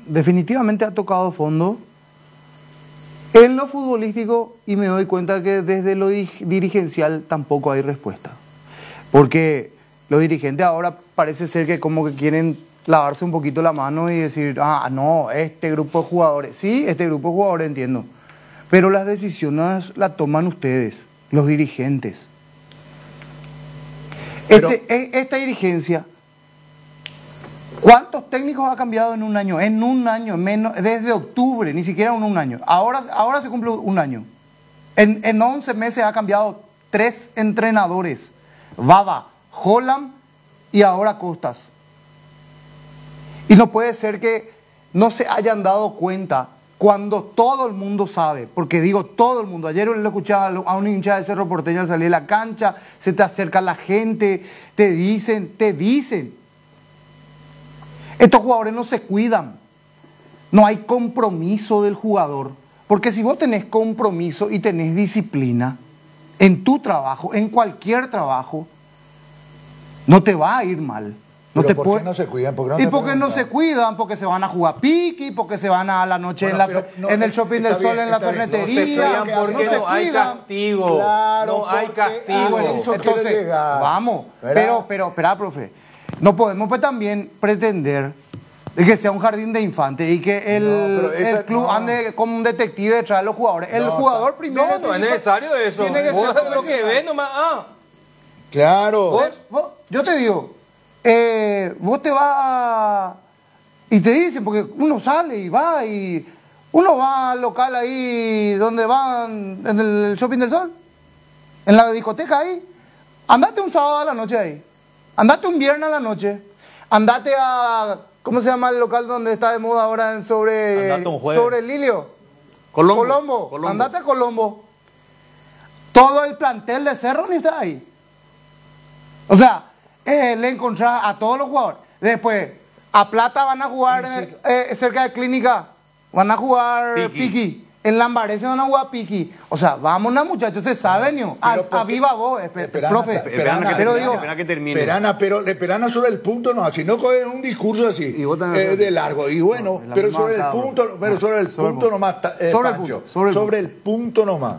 definitivamente ha tocado fondo en lo futbolístico y me doy cuenta que desde lo dirigencial tampoco hay respuesta. Porque los dirigentes ahora parece ser que como que quieren lavarse un poquito la mano y decir, ah, no, este grupo de jugadores. Sí, este grupo de jugadores entiendo. Pero las decisiones las toman ustedes, los dirigentes. Esta dirigencia, ¿cuántos técnicos ha cambiado en un año? En un año, menos, desde octubre, ni siquiera en un año. Ahora se cumple un año. En 11 meses ha cambiado 3 entrenadores. Baba, Holland y ahora Costas. Y no puede ser que no se hayan dado cuenta cuando todo el mundo sabe, porque digo todo el mundo. Ayer le escuchaba a un hincha de Cerro Porteño al salir de la cancha, se te acerca la gente, te dicen. Estos jugadores no se cuidan, no hay compromiso del jugador, porque si vos tenés compromiso y tenés disciplina en tu trabajo, en cualquier trabajo, no te va a ir mal. No te ¿por qué no se cuidan? ¿Y por qué no se cuidan? Porque se van a jugar piqui, porque se van a la noche en el shopping del sol, en la ferretería. No se cuidan porque no hay castigo. Claro, no hay castigo. Entonces, vamos. Pero, espera, profe. No podemos pues también pretender que sea un jardín de infantes y que el club ande como un detective detrás de los jugadores. El jugador primero... No es necesario eso. Vos lo que ves nomás. Claro. Yo te digo... vos te vas y te dicen, porque uno sale y va y uno va al local ahí donde van en el shopping del sol, en la discoteca ahí, andate un sábado a la noche ahí, andate un viernes a la noche, andate a, ¿cómo se llama el local donde está de moda ahora sobre el Lilio? Colombo. Andate a Colombo. Todo el plantel de Cerro ni está ahí. O sea, le encontrás a todos los jugadores. Después, a Plata van a jugar cerca de Clínica, van a jugar Piqui. En Lambaré se van a jugar Piqui. O sea, vámonos muchachos, se sabe, ¿no? A viva voz, profe. Espera que termine. Perana sobre el punto no, si no coge un discurso así, de largo. Y bueno, pero sobre el punto nomás, Pancho. Sobre el punto nomás.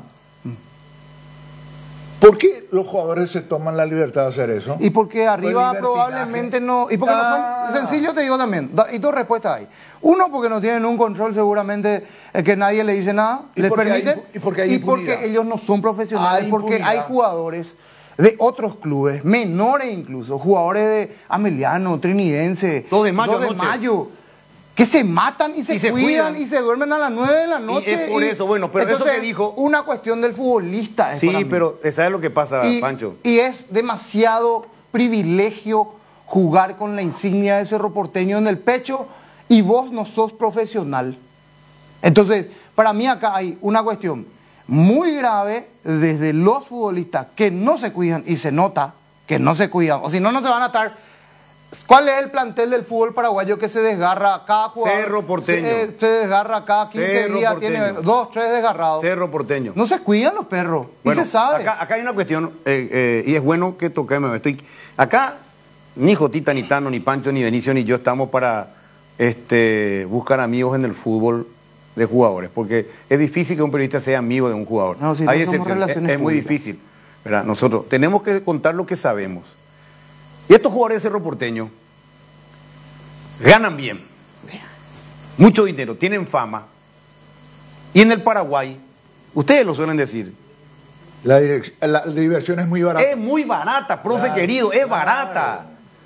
¿Por qué los jugadores se toman la libertad de hacer eso? Y porque arriba probablemente no... Y porque no son... Sencillo te digo también. Y dos respuestas hay. Uno, porque no tienen un control seguramente que nadie le dice nada. Les permite. Y porque ellos no son profesionales. Porque hay jugadores de otros clubes, menores incluso. Jugadores de Ameliano, Trinidense. 2 de mayo. Que se matan y se cuidan y se duermen a las 9 de la noche. Y es por eso, bueno, pero entonces, eso que dijo... Una cuestión del futbolista. Sí, pero ¿sabes lo que pasa, Pancho? Y es demasiado privilegio jugar con la insignia de Cerro Porteño en el pecho y vos no sos profesional. Entonces, para mí acá hay una cuestión muy grave desde los futbolistas que no se cuidan y se nota que no se cuidan. O si no, no se van a estar... ¿Cuál es el plantel del fútbol paraguayo que se desgarra cada jugador? Cerro Porteño. Se desgarra cada 15 días, tiene 2, 3 desgarrados. Cerro Porteño. No se cuidan los perros, bueno, y se sabe. Acá hay una cuestión, y es bueno que toquemos esto. Acá, ni Jotita, ni Tano, ni Pancho, ni Benicio, ni yo estamos para buscar amigos en el fútbol de jugadores, porque es difícil que un periodista sea amigo de un jugador. No, si hay no excepciones, es muy difícil. ¿Verdad? Nosotros tenemos que contar lo que sabemos. Y estos jugadores de Cerro Porteño ganan bien, mucho dinero, tienen fama. Y en el Paraguay, ustedes lo suelen decir, la diversión es muy barata. Es muy barata, profe querido, es barata.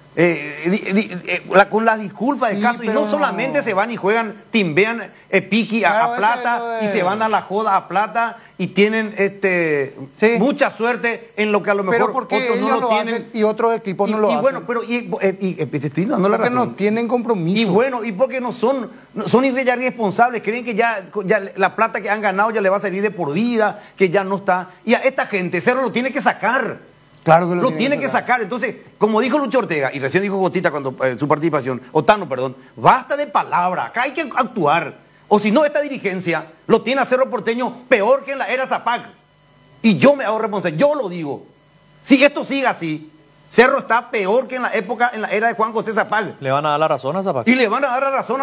Con las disculpas de caso, y no solamente se van y juegan, timbean piqui a Plata y se van a la joda a Plata y tienen mucha suerte en lo que a lo mejor otros no lo tienen y otros equipos no lo hacen. Bueno, pero te estoy dando la razón. Porque no tienen compromiso. Y bueno, y porque no son irresponsables, creen que ya la plata que han ganado ya le va a servir de por vida, que ya no está. Y a esta gente Cerro lo tiene que sacar. Claro que lo tiene que sacar. Entonces, como dijo Lucho Ortega, y recién dijo Gotita cuando su participación, Otano, perdón, basta de palabra, acá hay que actuar. O si no, esta dirigencia lo tiene a Cerro Porteño peor que en la era Zapac. Y yo me hago responsable, yo lo digo. Si esto sigue así, Cerro está peor que en la era de Juan José Zapac. Le van a dar la razón a Zapac. Y le van a dar la razón a